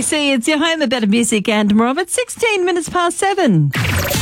2EC, it's your home of better music and more of it. 16 minutes past 7.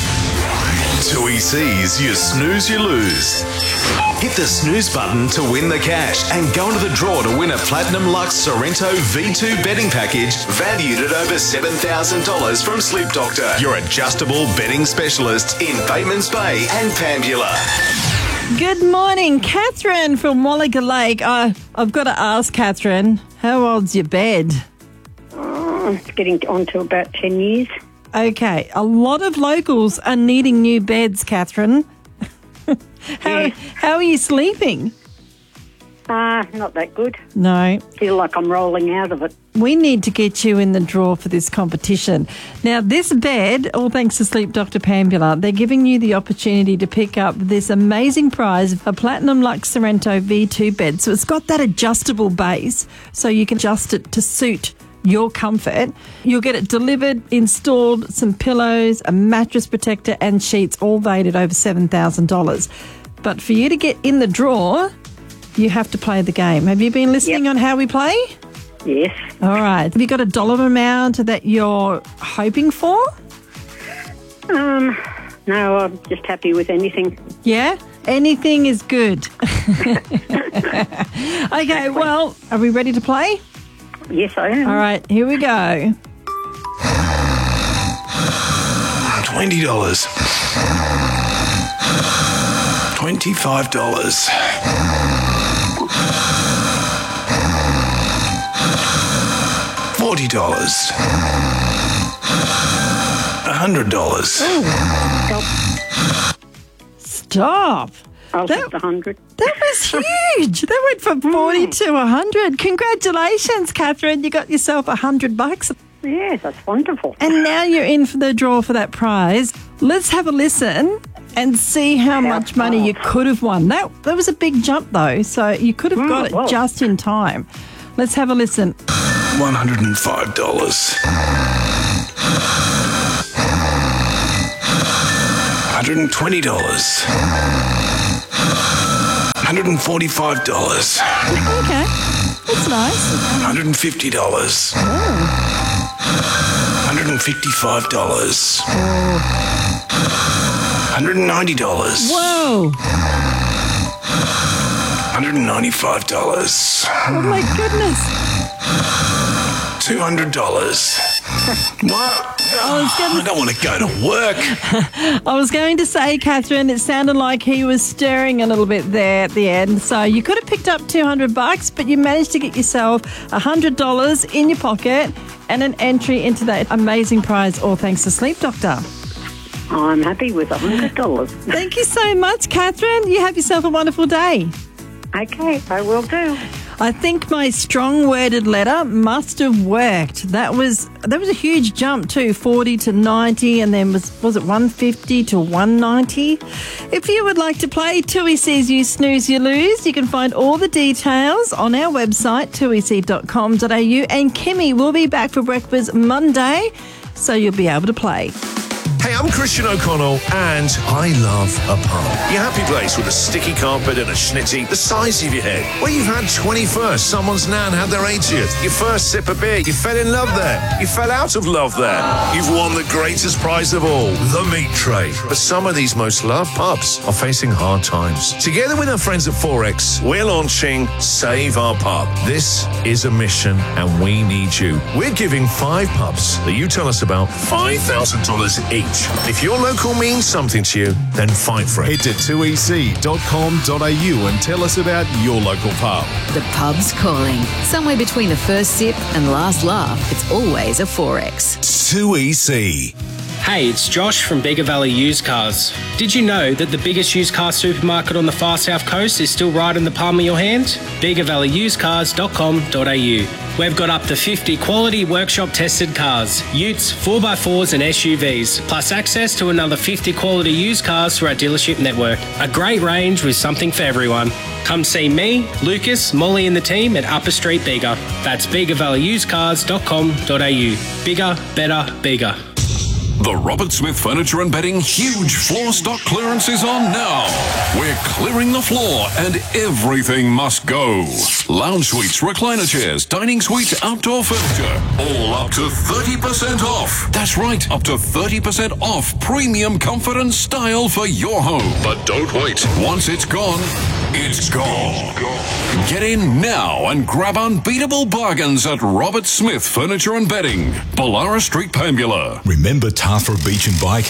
2EC's You Snooze, You Lose. Hit the snooze button to win the cash and go into the draw to win a Platinum Lux Sorrento V2 betting package valued at over $7,000 from Sleep Doctor, your adjustable betting specialist in Batemans Bay and Pambula. Good morning, Catherine from Wallaga Lake. I've got to ask, Catherine, how old's your bed? It's getting on to about 10 years. Okay, a lot of locals are needing new beds, Catherine. How are you sleeping? Not that good. No. Feel like I'm rolling out of it. We need to get you in the draw for this competition. Now, this bed, all thanks to Sleep Doctor Pambula, they're giving you the opportunity to pick up this amazing prize, a Platinum Lux Sorrento V2 bed. So it's got that adjustable base, so you can adjust it to suit your comfort. You'll get it delivered, installed, some pillows, a mattress protector and sheets, all valued at over $7,000. But for you to get in the draw, you have to play the game. Have you been listening on how we play? Yes. All right. Have you got a dollar amount that you're hoping for? No, I'm just happy with anything. Yeah? Anything is good. Okay, well, are we ready to play? Yes, I am. All right, here we go. $20. $25. $40. $100. Stop. I'll take the 100. That was huge. That went from 40 to 100. Congratulations, Catherine. You got yourself $100. Yes, that's wonderful. And now you're in for the draw for that prize. Let's have a listen and see how much money you could have won. That was a big jump, though, so you could have got it just in time. Let's have a listen. $105. $120. $145. Okay, that's nice. $150. $155. $190. Whoa. $195. Oh, my goodness. $200. What? I don't want to go to work. I was going to say, Catherine, it sounded like he was stirring a little bit there at the end. So you could have picked up $200, but you managed to get yourself $100 in your pocket and an entry into that amazing prize, all thanks to Sleep Doctor. I'm happy with $100. Thank you so much, Catherine. You have yourself a wonderful day. Okay, I will do. I think my strong-worded letter must have worked. That was a huge jump too, 40 to 90, and then was it 150 to 190? If you would like to play 2EC's You Snooze, You Lose, you can find all the details on our website, 2ec.com.au, and Kimmy will be back for breakfast Monday, so you'll be able to play. Hey, I'm Christian O'Connell, and I love a pub. Your happy place with a sticky carpet and a schnitty the size of your head. Where you've had 21st, someone's nan had their 80th, your first sip of beer, you fell in love there, you fell out of love there. You've won the greatest prize of all, the meat tray. But some of these most loved pubs are facing hard times. Together with our friends at Forex, we're launching Save Our Pub. This is a mission, and we need you. We're giving 5 pubs that you tell us about $5,000 each. If your local means something to you, then fight for it. Head to 2ec.com.au and tell us about your local pub. The pub's calling. Somewhere between the first sip and last laugh, it's always a Forex. 2EC. Hey, it's Josh from Bega Valley Used Cars. Did you know that the biggest used car supermarket on the far south coast is still right in the palm of your hand? BegaValleyUsedCars.com.au. We've got up to 50 quality workshop tested cars, utes, 4x4s and SUVs, plus access to another 50 quality used cars through our dealership network. A great range with something for everyone. Come see me, Lucas, Molly and the team at Upper Street Bega. That's BegaValleyUsedCars.com.au. Bigger, better, bigger. The Robert Smith Furniture and Bedding huge floor stock clearance is on now. We're clearing the floor and everything must go. Lounge suites, recliner chairs, dining suites, outdoor furniture, all up to 30% off. That's right, up to 30% off premium comfort and style for your home. But don't wait. Once it's gone, it's gone. Get in now and grab unbeatable bargains at Robert Smith Furniture and Bedding, Ballara Street, Pambula. Remember Tathra Beach and Bike?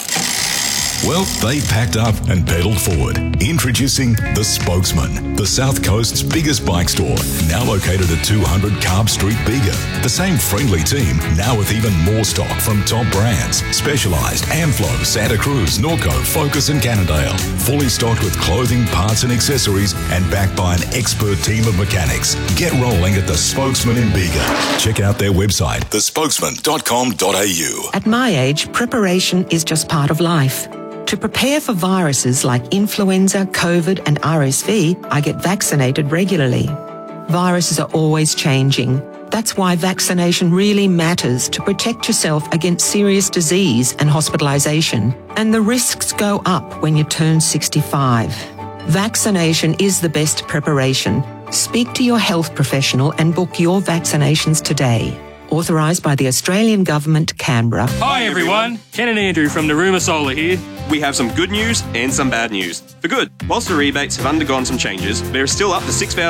Well, they packed up and pedalled forward. Introducing The Spokesman, the South Coast's biggest bike store, now located at 200 Carb Street, Bega. The same friendly team, now with even more stock from top brands. Specialized, Amflo, Santa Cruz, Norco, Focus and Cannondale. Fully stocked with clothing, parts and accessories, and backed by an expert team of mechanics. Get rolling at The Spokesman in Bega. Check out their website, thespokesman.com.au. At my age, preparation is just part of life. To prepare for viruses like influenza, COVID and RSV, I get vaccinated regularly. Viruses are always changing. That's why vaccination really matters to protect yourself against serious disease and hospitalisation. And the risks go up when you turn 65. Vaccination is the best preparation. Speak to your health professional and book your vaccinations today. Authorised by the Australian Government, Canberra. Hi everyone, Ken and Andrew from Naruma Solar here. We have some good news and some bad news. For good, whilst the rebates have undergone some changes, there is still up to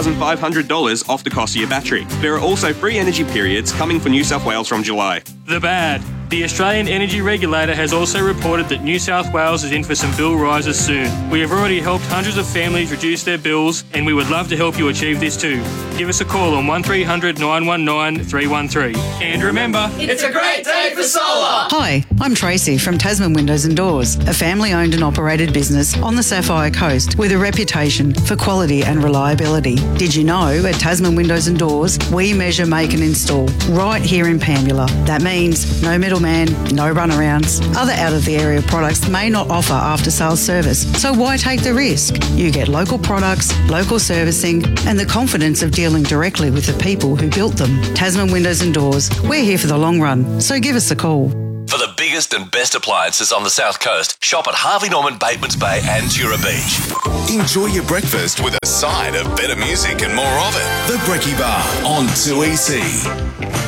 $6,500 off the cost of your battery. There are also free energy periods coming for New South Wales from July. The bad. The Australian Energy Regulator has also reported that New South Wales is in for some bill rises soon. We have already helped hundreds of families reduce their bills, and we would love to help you achieve this too. Give us a call on 1300 919 313. And remember, it's a great day for solar! Hi, I'm Tracy from Tasman Windows and Doors, a family-owned and operated business on the Sapphire Coast with a reputation for quality and reliability. Did you know at Tasman Windows and Doors, we measure, make and install right here in Pambula. That means no middleman, no runarounds. Other out-of-the-area products may not offer after-sales service, so why take the risk? You get local products, local servicing and the confidence of dealing directly with the people who built them. Tasman Windows and Doors, we're here for the long run, so give us a call. For the biggest and best appliances on the South Coast, shop at Harvey Norman, Batemans Bay and Tura Beach. Enjoy your breakfast with a side of better music and more of it. The Brekkie Bar on 2EC.